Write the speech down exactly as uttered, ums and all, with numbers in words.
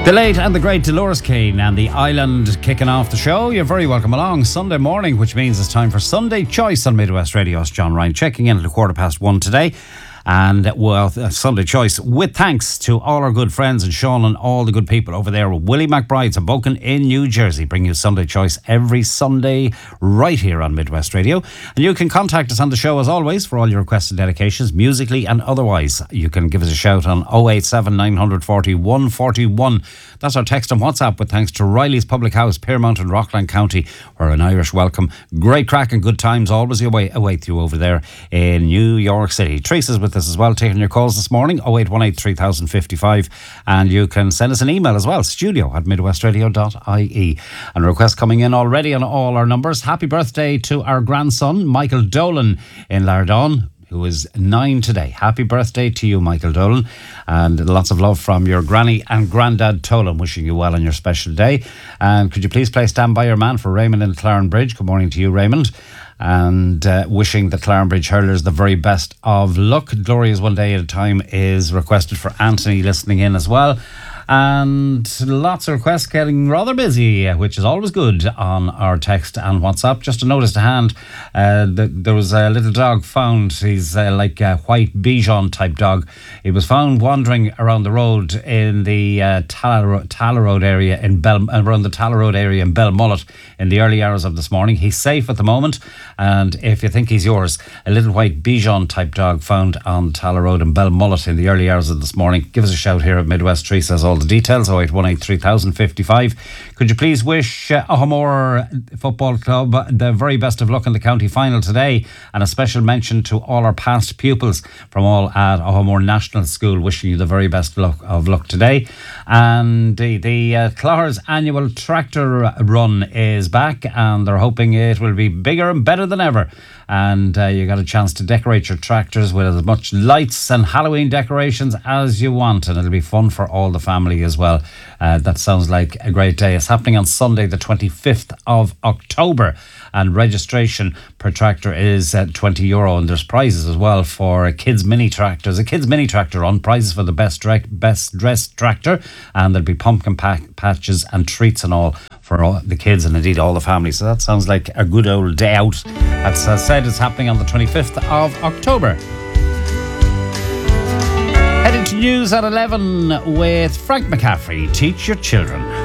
The late and the great Dolores Keane and the Island kicking off the show. You're very welcome along. Sunday morning, which means it's time for Sunday Choice on Midwest Radio. It's John Ryan checking in at a quarter past one today. And, well, Sunday Choice, with thanks to all our good friends and Sean and all the good people over there with Willie McBride's and Boken in New Jersey. Bring you Sunday Choice every Sunday right here on Midwest Radio. And you can contact us on the show as always for all your requests and dedications, musically and otherwise. You can give us a shout on oh eight seven, nine four oh, one four one. That's our text on WhatsApp with thanks to Riley's Public House, Piermont and Rockland County, where an Irish welcome. Great crack and good times always await, await you over there in New York City. Teresa's with us as well, taking your calls this morning, oh eight one eight, three thousand fifty-five, and you can send us an email as well, studio at midwestradio dot I E. And requests coming in already on all our numbers. Happy birthday to our grandson, Michael Dolan in Lardon, who is nine today. Happy birthday to you, Michael Dolan, and lots of love from your granny and granddad Tolan, wishing you well on your special day. And could you please play Stand By Your Man for Raymond in Clarenbridge? Good morning to you, Raymond. And uh, wishing the Clarenbridge hurlers the very best of luck. Gloria's One Day at a Time is requested for Anthony listening in as well. And lots of requests, getting rather busy, which is always good on our text and WhatsApp. Just a notice to hand, uh, the, there was a little dog found. He's uh, like a white Bichon type dog. He was found wandering around the road in the uh, Taller, Taller Road area in Bell, around the Taller Road area in Belmullet in the early hours of this morning. He's safe at the moment, and if you think he's yours, a little white Bichon type dog found on Taller Road in Belmullet in the early hours of this morning. Give us a shout here at Midwest. Teresa has all the details. oh eight one eight, three thousand fifty-five. Could you please wish uh, Ohamore Football Club the very best of luck in the county final today, and a special mention to all our past pupils from all at Ohamore National School, wishing you the very best of luck, of luck today. And the, the uh, Clogher's annual tractor run is back, and they're hoping it will be bigger and better than ever. And uh, you got a chance to decorate your tractors with as much lights and Halloween decorations as you want, and it'll be fun for all the family as well. Uh, that sounds like a great day. It's happening on Sunday the twenty-fifth of October, and registration per tractor is uh, twenty euro, and there's prizes as well for a kids mini tractors, a kids mini tractor on, prizes for the best direct, best dressed tractor, and there'll be pumpkin pack, patches and treats and all for all the kids and indeed all the family. So that sounds like a good old day out. As I said, it's happening on the twenty-fifth of October. Heading to news at eleven with Frank McCaffrey, Teach Your Children.